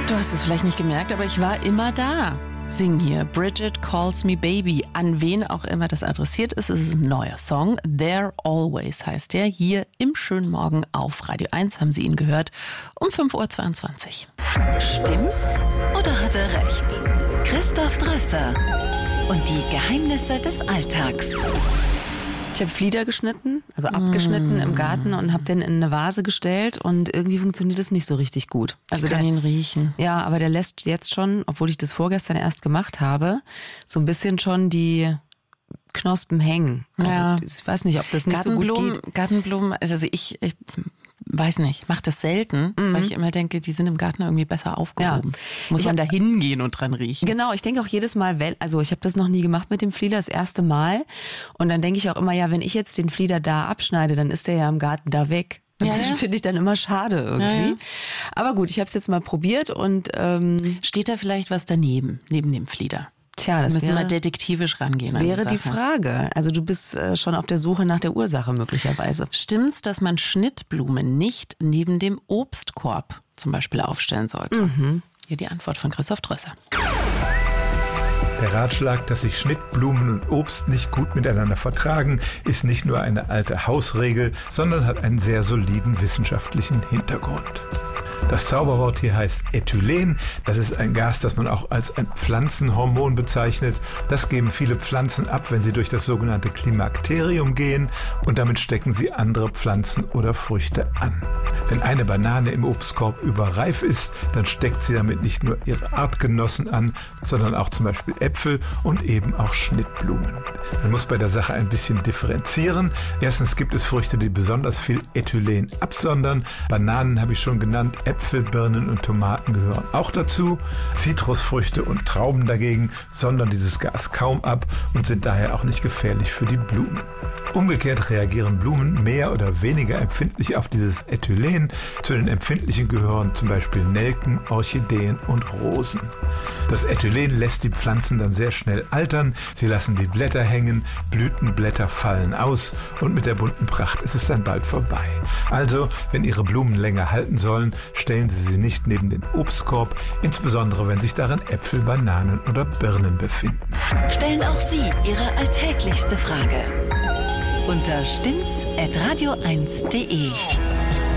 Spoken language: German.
Du hast es vielleicht nicht gemerkt, aber ich war immer da. Sing hier, Bridget Calls Me Baby. An wen auch immer das adressiert ist, es ist ein neuer Song. There Always heißt der. Hier im schönen Morgen auf Radio 1 haben Sie ihn gehört um 5.22 Uhr. Stimmt's oder hat er recht? Christoph Drösser und die Geheimnisse des Alltags. Ich habe Flieder geschnitten, also abgeschnitten im Garten und habe den in eine Vase gestellt und irgendwie funktioniert das nicht so richtig gut. Also ich kann ihn riechen. Ja, aber der lässt jetzt schon, obwohl ich das vorgestern erst gemacht habe, so ein bisschen schon die Knospen hängen. Also ja. Ich weiß nicht, ob das nicht so gut geht. Gartenblumen, also ich weiß nicht, ich mache das selten, weil ich immer denke, die sind im Garten irgendwie besser aufgehoben. Ja. Muss man da hingehen und dran riechen. Genau, ich denke auch jedes Mal, also ich habe das noch nie gemacht mit dem Flieder, das erste Mal. Und dann denke ich auch immer, ja, wenn ich jetzt den Flieder da abschneide, dann ist der ja im Garten da weg. Das finde ich dann immer schade irgendwie. Ja. Aber gut, ich habe es jetzt mal probiert und steht da vielleicht was daneben, neben dem Flieder? Tja, das müssen wir detektivisch rangehen. Das wäre die Frage. Also du bist schon auf der Suche nach der Ursache möglicherweise. Stimmt's, dass man Schnittblumen nicht neben dem Obstkorb zum Beispiel aufstellen sollte? Hier die Antwort von Christoph Drösser. Der Ratschlag, dass sich Schnittblumen und Obst nicht gut miteinander vertragen, ist nicht nur eine alte Hausregel, sondern hat einen sehr soliden wissenschaftlichen Hintergrund. Das Zauberwort hier heißt Ethylen. Das ist ein Gas, das man auch als ein Pflanzenhormon bezeichnet. Das geben viele Pflanzen ab, wenn sie durch das sogenannte Klimakterium gehen, und damit stecken sie andere Pflanzen oder Früchte an. Wenn eine Banane im Obstkorb überreif ist, dann steckt sie damit nicht nur ihre Artgenossen an, sondern auch zum Beispiel Äpfel und eben auch Schnittblumen. Man muss bei der Sache ein bisschen differenzieren. Erstens gibt es Früchte, die besonders viel Ethylen absondern. Bananen habe ich schon genannt. Äpfel, Birnen und Tomaten gehören auch dazu. Zitrusfrüchte und Trauben dagegen sondern dieses Gas kaum ab und sind daher auch nicht gefährlich für die Blumen. Umgekehrt reagieren Blumen mehr oder weniger empfindlich auf dieses Ethylen. Zu den empfindlichen gehören zum Beispiel Nelken, Orchideen und Rosen. Das Ethylen lässt die Pflanzen dann sehr schnell altern. Sie lassen die Blätter hängen, Blütenblätter fallen aus und mit der bunten Pracht ist es dann bald vorbei. Also, wenn Ihre Blumen länger halten sollen, stellen Sie sie nicht neben den Obstkorb, insbesondere wenn sich darin Äpfel, Bananen oder Birnen befinden. Stellen auch Sie Ihre alltäglichste Frage unter stimmts@radio1.de.